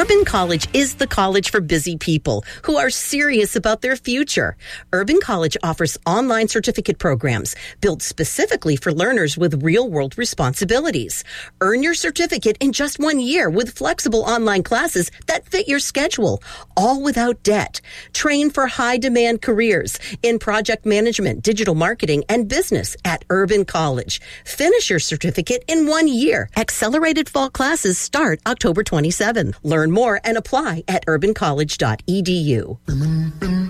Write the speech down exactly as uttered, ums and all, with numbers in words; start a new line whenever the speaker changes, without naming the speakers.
Urban College is the college for busy people who are serious about their future. Urban College offers online certificate programs built specifically for learners with real-world responsibilities. Earn your certificate in just one year with flexible online classes that fit your schedule, all without debt. Train for high-demand careers in project management, digital marketing, and business at Urban College. Finish your certificate in one year. Accelerated fall classes start October twenty-seventh. Learn more and apply at urban college dot e d u.